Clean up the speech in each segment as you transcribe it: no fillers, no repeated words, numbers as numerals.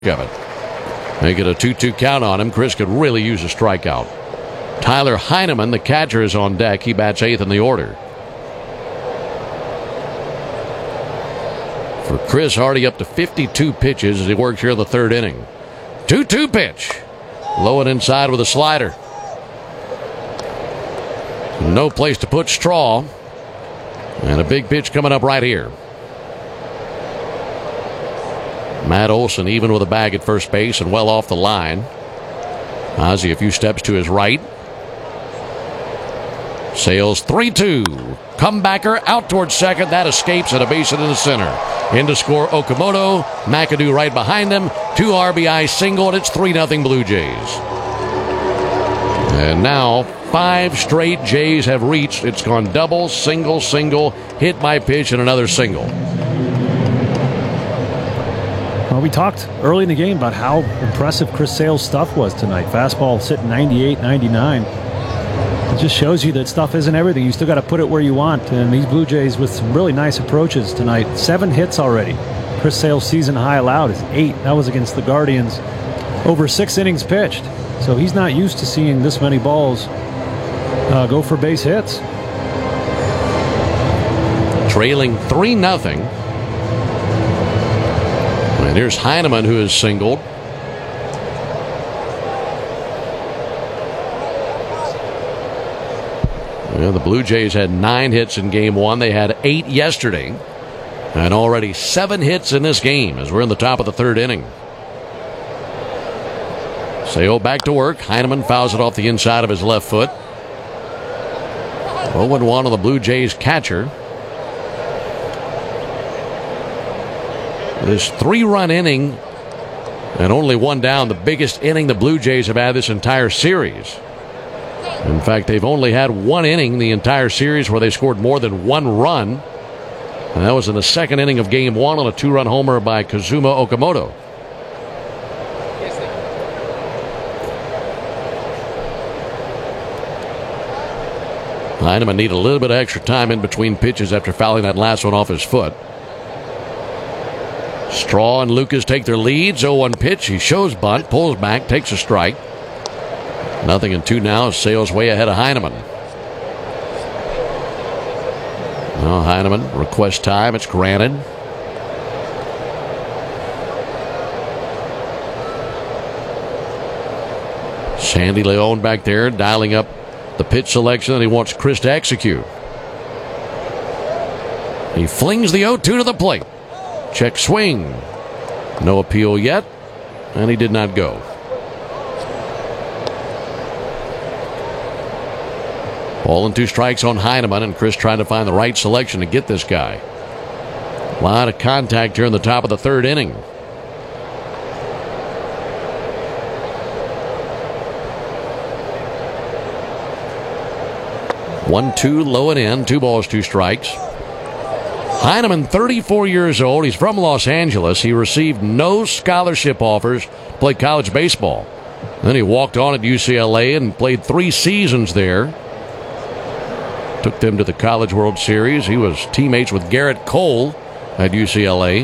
of it. Make it a 2-2 count on him. Chris could really use a strikeout. Tyler Heineman, the catcher, is on deck. He bats 8th in the order. For Chris Hardy, up to 52 pitches as he works here in the 3rd inning. 2-2 pitch. Low and inside with a slider. No place to put Straw. And a big pitch coming up right here. Matt Olson even with a bag at first base and well off the line. Ozzie a few steps to his right. Sales 3-2. Comebacker out towards second. That escapes at a base hit in the center. In to score Okamoto. McAdoo right behind him. 2 RBI single, and it's 3-0 Blue Jays. And now 5 straight Jays have reached. It's gone double, single, hit by pitch, and another single. Well, we talked early in the game about how impressive Chris Sale's stuff was tonight. Fastball sitting 98, 99. It just shows you that stuff isn't everything. You still got to put it where you want. And these Blue Jays with some really nice approaches tonight. 7 hits already. Chris Sale's season high allowed is 8. That was against the Guardians. Over 6 innings pitched. So he's not used to seeing this many balls go for base hits. Trailing 3-0. And here's Heineman, who is singled. Well, the Blue Jays had 9 hits in game 1. They had 8 yesterday. And already 7 hits in this game as we're in the top of the 3rd inning. Sale back to work. Heineman fouls it off the inside of his left foot. 0-1 on the Blue Jays catcher. This 3-run inning and only 1 down, the biggest inning the Blue Jays have had this entire series. In fact, they've only had 1 inning the entire series where they scored more than 1 run. And that was in the 2nd inning of game 1 on a 2-run homer by Kazuma Okamoto. Heineman need a little bit of extra time in between pitches after fouling that last one off his foot. Straw and Lucas take their leads. 0-1 pitch. He shows bunt, pulls back, takes a strike. 0-2 now. Sale's way ahead of Heineman. Well, Heineman requests time. It's granted. Sandy Leon back there dialing up the pitch selection that he wants Chris to execute. He flings the 0-2 to the plate. Check swing. No appeal yet, and he did not go. Ball and 2 strikes on Heineman, and Chris trying to find the right selection to get this guy. A lot of contact here in the top of the 3rd inning. One, 2, low and in. 2 balls, 2 strikes. Heineman, 34 years old. He's from Los Angeles. He received no scholarship offers to play college baseball. Then he walked on at UCLA and played 3 seasons there. Took them to the College World Series. He was teammates with Garrett Cole at UCLA.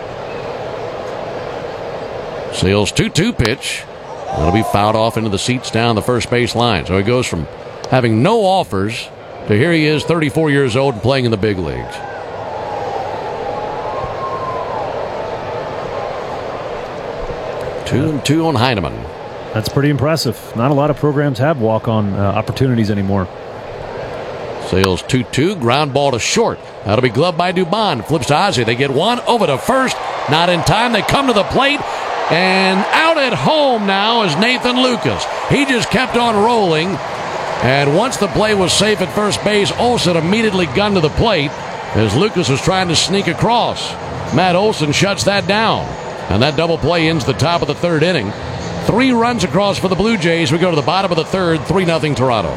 Sale's 2-2 pitch. That'll be fouled off into the seats down the first base line. So he goes from having no offers to here he is, 34 years old and playing in the big leagues. 2-2 on Heineman. That's pretty impressive. Not a lot of programs have walk-on opportunities anymore. Sales 2-2. Ground ball to short. That'll be gloved by Dubon. Flips to Ozzie. They get one over to first. Not in time. They come to the plate. And out at home now is Nathan Lucas. He just kept on rolling. And once the play was safe at first base, Olson immediately gunned to the plate as Lucas was trying to sneak across. Matt Olson shuts that down. And that double play ends the top of the 3rd inning. 3 runs across for the Blue Jays. We go to the bottom of the 3rd, 3-0 Toronto.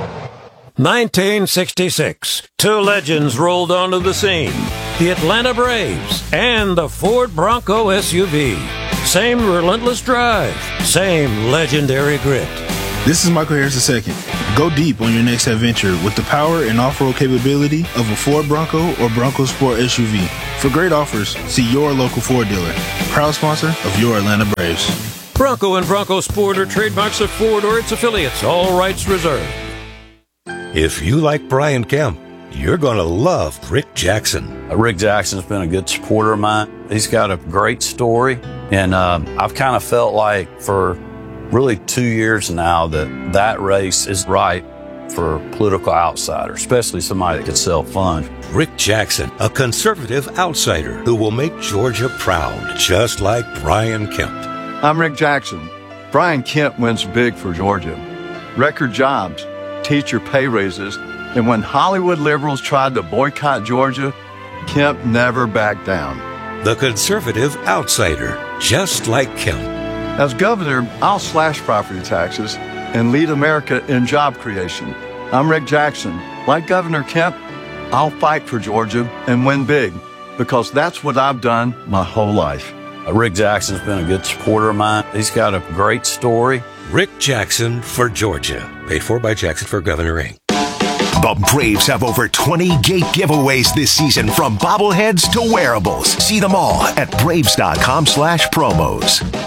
1966. 2 legends rolled onto the scene. The Atlanta Braves and the Ford Bronco SUV. Same relentless drive. Same legendary grit. This is Michael Harris II. Go deep on your next adventure with the power and off-road capability of a Ford Bronco or Bronco Sport SUV. For great offers, see your local Ford dealer. Proud sponsor of your Atlanta Braves. Bronco and Bronco Sport are trademarks of Ford or its affiliates. All rights reserved. If you like Brian Kemp, you're going to love Rick Jackson. Rick Jackson's been a good supporter of mine. He's got a great story, and I've kind of felt like for really 2 years now that race is right for a political outsider, especially somebody that could sell funds. Rick Jackson, a conservative outsider who will make Georgia proud, just like Brian Kemp. I'm Rick Jackson. Brian Kemp wins big for Georgia. Record jobs, teacher pay raises, and when Hollywood liberals tried to boycott Georgia, Kemp never backed down. The conservative outsider, just like Kemp. As governor, I'll slash property taxes and lead America in job creation. I'm Rick Jackson. Like Governor Kemp, I'll fight for Georgia and win big, because that's what I've done my whole life. Rick Jackson's been a good supporter of mine. He's got a great story. Rick Jackson for Georgia. Paid for by Jackson for Governor Inc. The Braves have over 20 gate giveaways this season, from bobbleheads to wearables. See them all at Braves.com/promos.